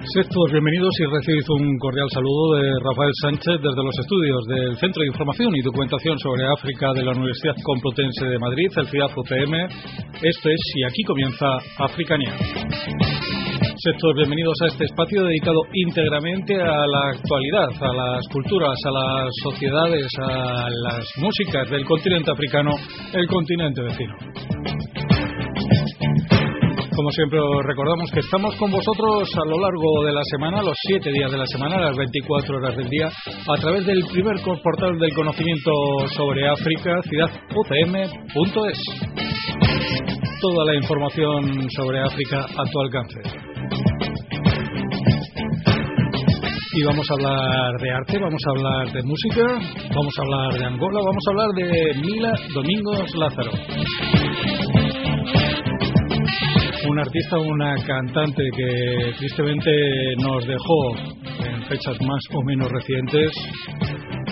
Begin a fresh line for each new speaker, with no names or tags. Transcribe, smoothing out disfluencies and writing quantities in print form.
Sed todos bienvenidos y recibid un cordial saludo de Rafael Sánchez desde los estudios del Centro de Información y Documentación sobre África de la Universidad Complutense de Madrid, el CIAF UCM. Esto es Y aquí comienza Africania. Sed todos bienvenidos a este espacio dedicado íntegramente a la actualidad, a las culturas, a las sociedades, a las músicas del continente africano, el continente vecino. Como siempre os recordamos que estamos con vosotros a lo largo de la semana, los 7 días de la semana, las 24 horas del día, a través del primer portal del conocimiento sobre África, ciafucm.es. Toda la información sobre África a tu alcance. Y vamos a hablar de arte, vamos a hablar de música, vamos a hablar de Angola, vamos a hablar de Mila Domingos Lázaro. Un artista, una cantante que tristemente nos dejó en fechas más o menos recientes